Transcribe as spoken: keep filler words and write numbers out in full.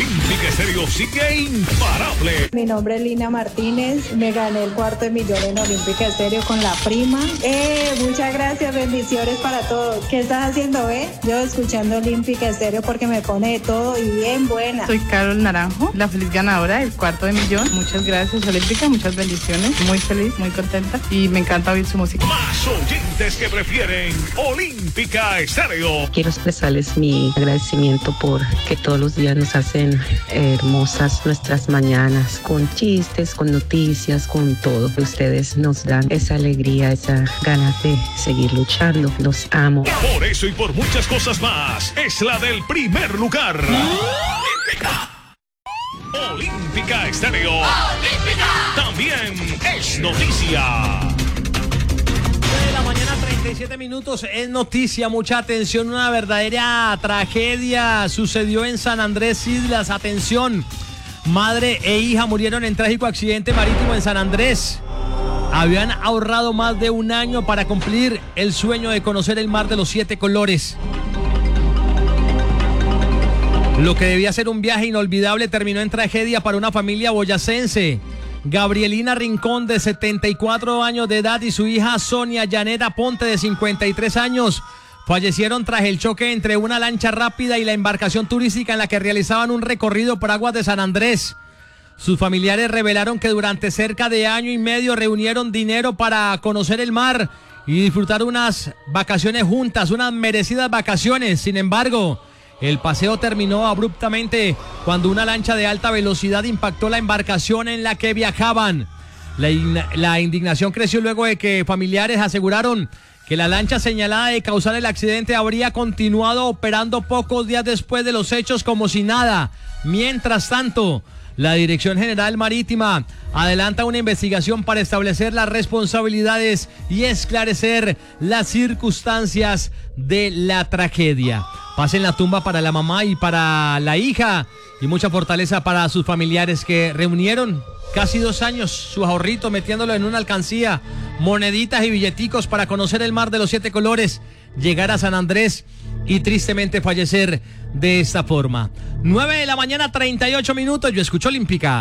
Olímpica Estéreo sigue imparable. Mi nombre es Lina Martínez, me gané el cuarto de millón en Olímpica Estéreo con la prima. Eh, muchas gracias, bendiciones para todos. ¿Qué estás haciendo, eh? Yo escuchando Olímpica Estéreo porque me pone de todo y bien buena. Soy Carol Naranjo, la feliz ganadora del cuarto de millón. Muchas gracias, Olímpica, muchas bendiciones. Muy feliz, muy contenta y me encanta oír su música. Más oyentes que prefieren Olímpica Estéreo. Quiero expresarles mi agradecimiento por que todos los días nos hacen hermosas nuestras mañanas, con chistes, con noticias, con todo. Ustedes nos dan esa alegría, esa ganas de seguir luchando. Los amo. Por eso y por muchas cosas más, es la del primer lugar. Olímpica. Olímpica Estéreo. Olímpica. También es noticia. De la mañana, treinta y siete minutos, es noticia, mucha atención, una verdadera tragedia sucedió en San Andrés Islas. Atención, madre e hija murieron en trágico accidente marítimo en San Andrés. Habían ahorrado más de un año para cumplir el sueño de conocer el mar de los siete colores. Lo que debía ser un viaje inolvidable terminó en tragedia para una familia boyacense. Gabrielina Rincón, de setenta y cuatro años de edad, y su hija Sonia Llanera Ponte, de cincuenta y tres años, fallecieron tras el choque entre una lancha rápida y la embarcación turística en la que realizaban un recorrido por aguas de San Andrés. Sus familiares revelaron que durante cerca de año y medio reunieron dinero para conocer el mar y disfrutar unas vacaciones juntas, unas merecidas vacaciones. Sin embargo, el paseo terminó abruptamente cuando una lancha de alta velocidad impactó la embarcación en la que viajaban. La, in- la indignación creció luego de que familiares aseguraron que la lancha señalada de causar el accidente habría continuado operando pocos días después de los hechos como si nada. Mientras tanto, la Dirección General Marítima adelanta una investigación para establecer las responsabilidades y esclarecer las circunstancias de la tragedia. Paz en la tumba para la mamá y para la hija, y mucha fortaleza para sus familiares que reunieron casi dos años su ahorrito metiéndolo en una alcancía, moneditas y billeticos para conocer el mar de los siete colores, llegar a San Andrés y tristemente fallecer de esta forma. nueve de la mañana, treinta y ocho minutos. Yo escucho Olímpica.